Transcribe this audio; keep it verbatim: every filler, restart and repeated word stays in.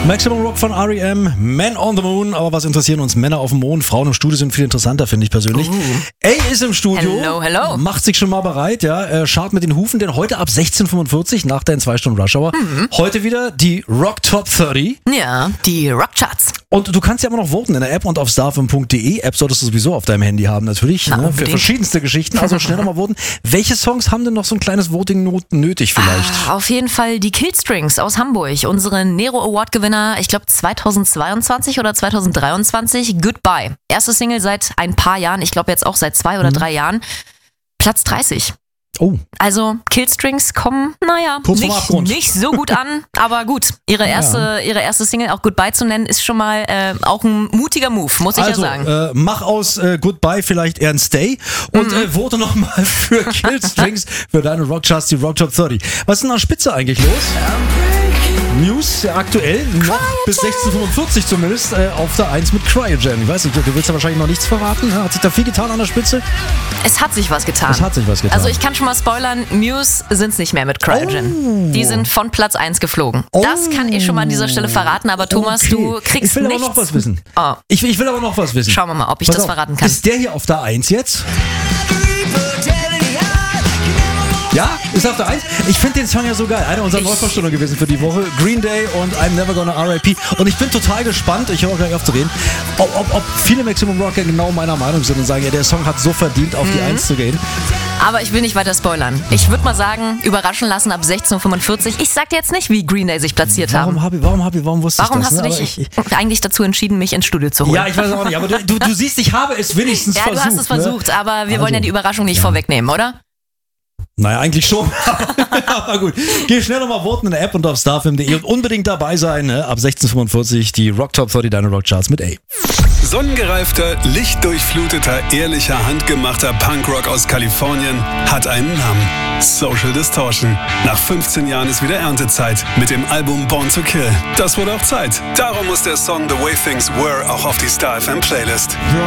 Maximum Rock von R E M, Man on the Moon. Aber was interessieren uns Männer auf dem Mond? Frauen im Studio sind viel interessanter, finde ich persönlich. Uh. A ist im Studio. Hello, hello. Macht sich schon mal bereit, ja. Äh, Schart mit den Hufen, denn heute ab sechzehn Uhr fünfundvierzig nach deinen zwei Stunden Rush Hour. Mhm. Heute wieder die Rock Top dreißig. Ja, die Rockcharts. Und du kannst ja immer noch voten in der App und auf starfm punkt de. App solltest du sowieso auf deinem Handy haben, natürlich. Na, ne, für verschiedenste Geschichten. Also schnell nochmal voten. Welche Songs haben denn noch so ein kleines Voting nötig vielleicht? Ah, auf jeden Fall die Killstrings aus Hamburg. Unsere Nero Award Gewinner, ich glaube zweitausendzweiundzwanzig oder zweitausenddreiundzwanzig. Goodbye. Erste Single seit ein paar Jahren. Ich glaube jetzt auch seit zwei oder mhm. drei Jahren. Platz dreißig. Oh. Also Killstrings kommen, naja, nicht, nicht so gut an, aber gut, ihre erste, ja. ihre erste Single auch Goodbye zu nennen, ist schon mal äh, auch ein mutiger Move, muss ich also, ja sagen. Äh, mach aus äh, Goodbye vielleicht eher ein Stay und mhm. äh, vote nochmal für Killstrings für deine Rockcharts, die Rock Top dreißig. Was ist denn an Spitze eigentlich los? News, ja, aktuell, noch bis sechzehn Uhr fünfundvierzig zumindest, äh, auf der eins mit Cryogen. Ich weiß nicht, du willst ja wahrscheinlich noch nichts verraten. Ja? Hat sich da viel getan an der Spitze? Es hat sich was getan. Es hat sich was getan. Also ich kann schon mal spoilern, Muse sind es nicht mehr mit Cryogen. Oh. Die sind von Platz eins geflogen. Oh. Das kann ich schon mal an dieser Stelle verraten, aber Thomas, okay. du kriegst nichts. Ich will nichts. aber noch was wissen. Oh. Ich, ich will aber noch was wissen. Schauen wir mal, ob ich Pass das auf. verraten kann. Ist der hier auf der eins jetzt? Ja, ist auf der eins. Ich finde den Song ja so geil. Eine unserer Neuvorstellungen gewesen für die Woche. Green Day und I'm Never Gonna R I P. Und ich bin total gespannt, ich höre auch gleich auf zu reden, ob, ob, ob viele Maximum Rocker genau meiner Meinung sind und sagen, ja, der Song hat so verdient, auf mhm. die eins zu gehen. Aber ich will nicht weiter spoilern. Ich würde mal sagen, überraschen lassen ab sechzehn Uhr fünfundvierzig. Ich sag dir jetzt nicht, wie Green Day sich platziert warum haben. Hab ich, warum hab ich, warum wusste warum ich das? Warum hast ne? du dich ich, ich, eigentlich dazu entschieden, mich ins Studio zu holen? Ja, ich weiß auch nicht. Aber du, du, du siehst, ich habe es wenigstens ja, versucht. Ja, du hast es versucht, ne? aber wir also, wollen ja die Überraschung nicht ja. vorwegnehmen, oder? Naja, eigentlich schon. Aber gut. Geh schnell nochmal voten in der App und auf starfm punkt de und unbedingt dabei sein. Ne? Ab sechzehn Uhr fünfundvierzig die Rock Top dreißig deine Rockcharts mit A. Sonnengereifter, lichtdurchfluteter, ehrlicher, handgemachter Punkrock aus Kalifornien hat einen Namen. Social Distortion. Nach fünfzehn Jahren ist wieder Erntezeit mit dem Album Born to Kill. Das wurde auch Zeit. Darum muss der Song The Way Things Were auch auf die StarFM Playlist.